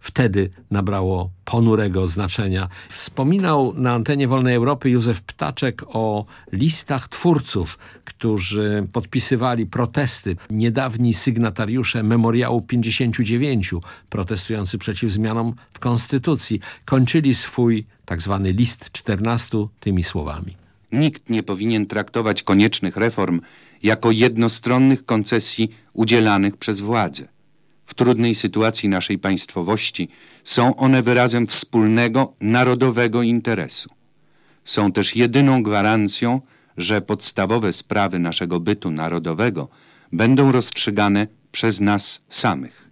wtedy nabrało ponurego znaczenia. Wspominał na antenie Wolnej Europy Józef Ptaczek o listach twórców, którzy podpisywali protesty. Niedawni sygnatariusze Memoriału 59, protestujący przeciw zmianom w Konstytucji, kończyli swój tak zwany list 14 tymi słowami. Nikt nie powinien traktować koniecznych reform jako jednostronnych koncesji udzielanych przez władzę. W trudnej sytuacji naszej państwowości są one wyrazem wspólnego, narodowego interesu. Są też jedyną gwarancją, że podstawowe sprawy naszego bytu narodowego będą rozstrzygane przez nas samych.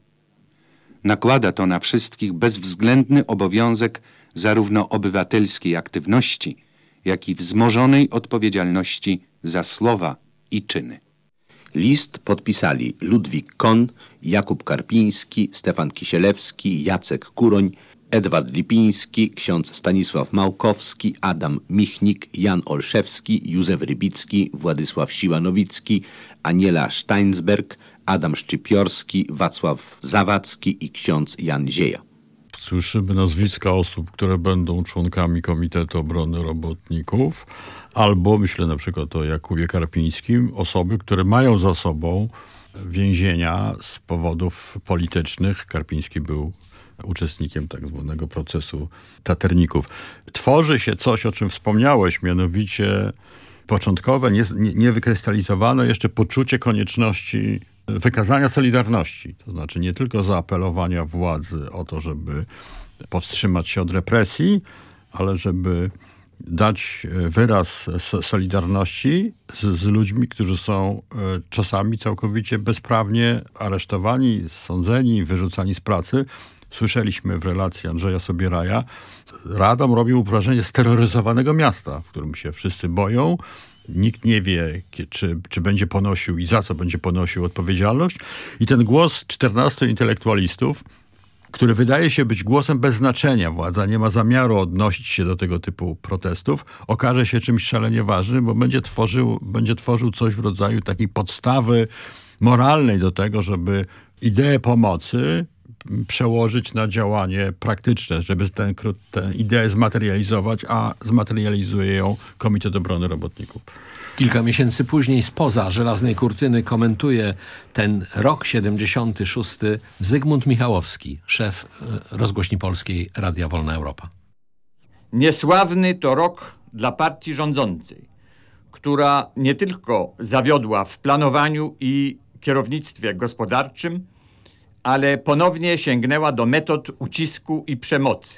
Nakłada to na wszystkich bezwzględny obowiązek zarówno obywatelskiej aktywności, jak i wzmożonej odpowiedzialności za słowa i czyny. List podpisali Ludwik Cohn, Jakub Karpiński, Stefan Kisielewski, Jacek Kuroń, Edward Lipiński, ksiądz Stanisław Małkowski, Adam Michnik, Jan Olszewski, Józef Rybicki, Władysław Siła-Nowicki, Aniela Steinsberg, Adam Szczypiorski, Wacław Zawadzki i ksiądz Jan Zieja. Słyszymy nazwiska osób, które będą członkami Komitetu Obrony Robotników, albo myślę na przykład o Jakubie Karpińskim, osoby, które mają za sobą więzienia z powodów politycznych. Karpiński był uczestnikiem tak zwanego procesu taterników. Tworzy się coś, o czym wspomniałeś, mianowicie początkowe, niewykrystalizowane jeszcze poczucie konieczności wykazania solidarności. To znaczy nie tylko zaapelowania władzy o to, żeby powstrzymać się od represji, ale żeby dać wyraz solidarności z ludźmi, którzy są czasami całkowicie bezprawnie aresztowani, sądzeni, wyrzucani z pracy. Słyszeliśmy w relacji Andrzeja Sobieraja, Radom robił wrażenie steroryzowanego miasta, w którym się wszyscy boją. Nikt nie wie, czy będzie ponosił i za co będzie ponosił odpowiedzialność. I ten głos 14 intelektualistów, który wydaje się być głosem bez znaczenia, władza nie ma zamiaru odnosić się do tego typu protestów, okaże się czymś szalenie ważnym, bo będzie tworzył coś w rodzaju takiej podstawy moralnej do tego, żeby ideę pomocy przełożyć na działanie praktyczne, żeby tę ideę zmaterializować, a zmaterializuje ją Komitet Obrony Robotników. Kilka miesięcy później spoza żelaznej kurtyny komentuje ten rok 76 Zygmunt Michałowski, szef rozgłośni polskiej Radia Wolna Europa. Niesławny to rok dla partii rządzącej, która nie tylko zawiodła w planowaniu i kierownictwie gospodarczym, ale ponownie sięgnęła do metod ucisku i przemocy.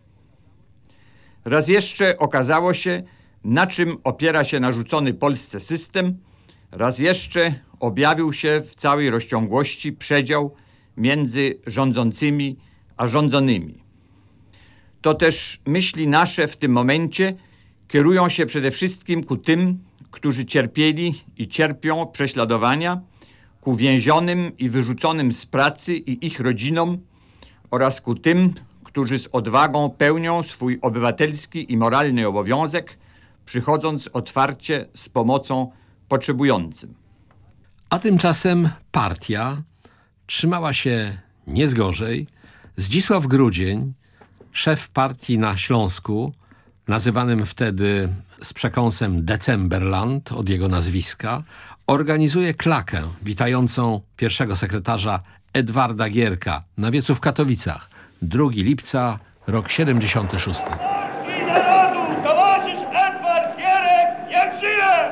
Raz jeszcze okazało się, na czym opiera się narzucony Polsce system, raz jeszcze objawił się w całej rozciągłości przedział między rządzącymi a rządzonymi. To też myśli nasze w tym momencie kierują się przede wszystkim ku tym, którzy cierpieli i cierpią prześladowania, ku więzionym i wyrzuconym z pracy i ich rodzinom oraz ku tym, którzy z odwagą pełnią swój obywatelski i moralny obowiązek, przychodząc otwarcie z pomocą potrzebującym. A tymczasem partia trzymała się nie zgorzej. Zdzisław Grudzień, szef partii na Śląsku, nazywanym wtedy z przekąsem Decemberland od jego nazwiska, organizuje klakę witającą pierwszego sekretarza Edwarda Gierka na wiecu w Katowicach. 2 lipca, rok 76. Towarzysz Edward Gierek, niech żyje!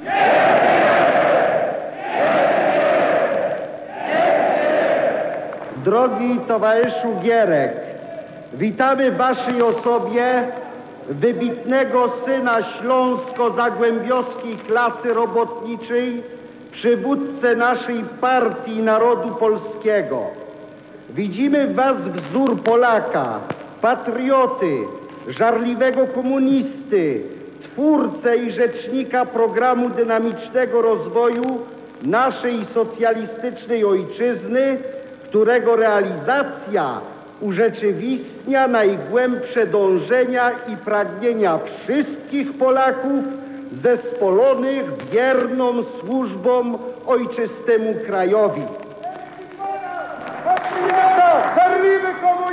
Drogi towarzyszu Gierek, witamy w waszej osobie wybitnego syna śląsko-zagłębiowskiej klasy robotniczej, przywódcę naszej partii i narodu polskiego. Widzimy w was wzór Polaka, patrioty, żarliwego komunisty, twórcę i rzecznika programu dynamicznego rozwoju naszej socjalistycznej ojczyzny, którego realizacja urzeczywistnia najgłębsze dążenia i pragnienia wszystkich Polaków zespolonych wierną służbą ojczystemu krajowi.